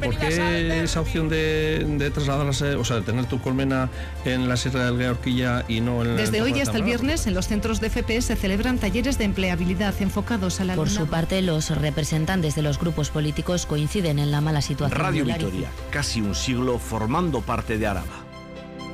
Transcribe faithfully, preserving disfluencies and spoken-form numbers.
¿por qué esa opción de, de trasladarse, o sea, de tener tu colmena en la Sierra del Guiarquilla y no en la... Desde hoy hasta el viernes, en los centros de F P se celebran talleres de empleabilidad enfocados a la... Por su parte, los representantes de los grupos políticos coinciden en la mala situación. Radio Vitoria, casi un siglo formando parte de Araba.